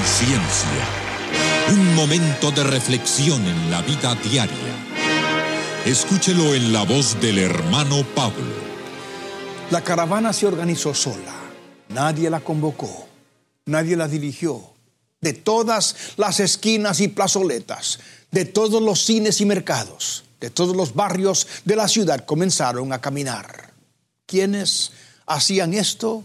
Conciencia. Un momento de reflexión en la vida diaria. Escúchelo en la voz del hermano Pablo. La caravana se organizó sola. Nadie la convocó. Nadie la dirigió. De todas las esquinas y plazoletas, de todos los cines y mercados, de todos los barrios de la ciudad comenzaron a caminar. ¿Quiénes hacían esto?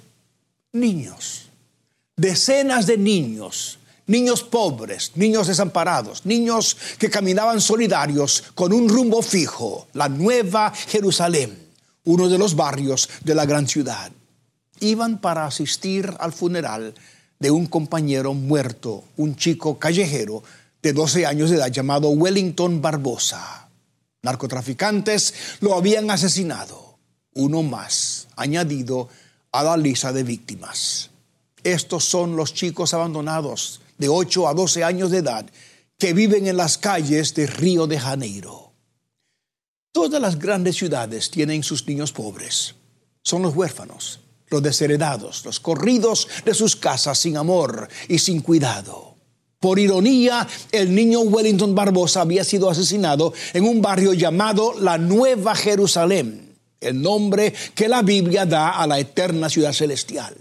Niños. Decenas de niños. Niños pobres, niños desamparados, niños que caminaban solidarios con un rumbo fijo, la Nueva Jerusalén, uno de los barrios de la gran ciudad. Iban para asistir al funeral de un compañero muerto, un chico callejero de 12 años de edad llamado Wellington Barbosa. Narcotraficantes lo habían asesinado, uno más añadido a la lista de víctimas. Estos son los chicos abandonados de 8 a 12 años de edad que viven en las calles de Río de Janeiro. Todas las grandes ciudades tienen sus niños pobres. Son los huérfanos, los desheredados, los corridos de sus casas sin amor y sin cuidado. Por ironía, el niño Wellington Barbosa había sido asesinado en un barrio llamado la Nueva Jerusalén, el nombre que la Biblia da a la eterna ciudad celestial.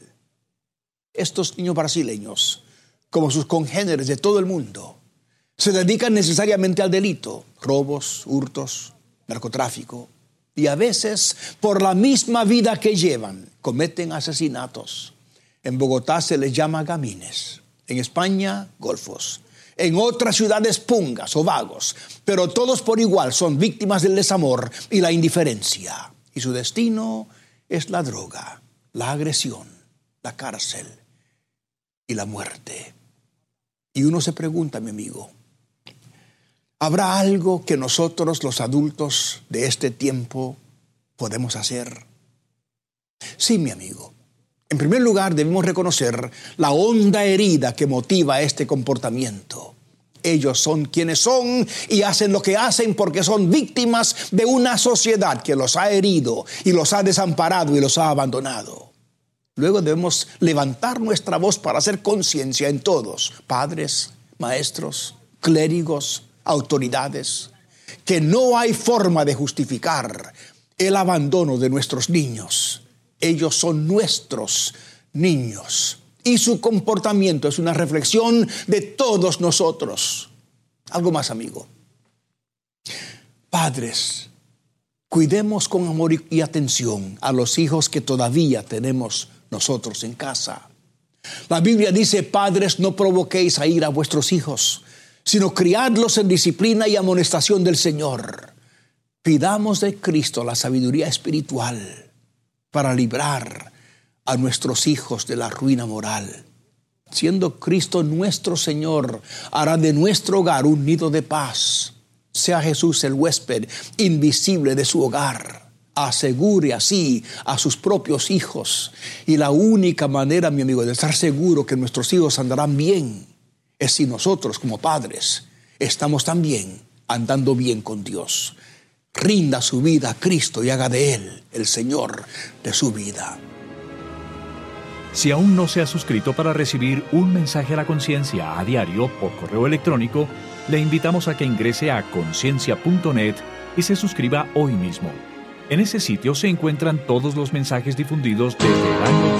Estos niños brasileños, como sus congéneres de todo el mundo, se dedican necesariamente al delito, robos, hurtos, narcotráfico, y a veces, por la misma vida que llevan, cometen asesinatos. En Bogotá se les llama gamines, en España, golfos, en otras ciudades pungas o vagos, pero todos por igual son víctimas del desamor y la indiferencia, y su destino es la droga, la agresión, la cárcel y la muerte. Y uno se pregunta, mi amigo, ¿habrá algo que nosotros los adultos de este tiempo podemos hacer? Sí, mi amigo. En primer lugar, debemos reconocer la honda herida que motiva este comportamiento. Ellos son quienes son y hacen lo que hacen porque son víctimas de una sociedad que los ha herido y los ha desamparado y los ha abandonado. Luego debemos levantar nuestra voz para hacer conciencia en todos, padres, maestros, clérigos, autoridades, que no hay forma de justificar el abandono de nuestros niños. Ellos son nuestros niños y su comportamiento es una reflexión de todos nosotros. Algo más, amigo. Padres, cuidemos con amor y atención a los hijos que todavía tenemos nosotros en casa. La Biblia dice, padres, no provoquéis a ira a vuestros hijos, sino criadlos en disciplina y amonestación del Señor. Pidamos de Cristo la sabiduría espiritual para librar a nuestros hijos de la ruina moral. Siendo Cristo nuestro Señor, hará de nuestro hogar un nido de paz. Sea Jesús el huésped invisible de su hogar. Asegure así a sus propios hijos. Y la única manera, mi amigo, de estar seguro que nuestros hijos andarán bien es si nosotros como padres estamos también andando bien con Dios. Rinda su vida a Cristo y haga de Él el Señor de su vida. Si aún no se ha suscrito para recibir un mensaje a la conciencia a diario por correo electrónico, le invitamos a que ingrese a conciencia.net y se suscriba hoy mismo. En ese sitio se encuentran todos los mensajes difundidos desde el año